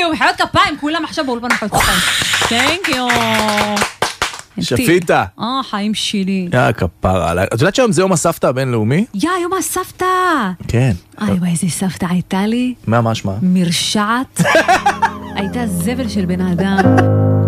יו, מחיאות כפיים, כולם עכשיו באולפן מחיאות כפיים. Thank you. שפיטה. חיים שלי. כפרה. את יודעת שהיום זה יום הסבתא הבינלאומי? יום הסבתא. כן. וואי, איזה סבתא הייתה לי. מה משמע? מרשעת. הייתה זבל של בן אדם.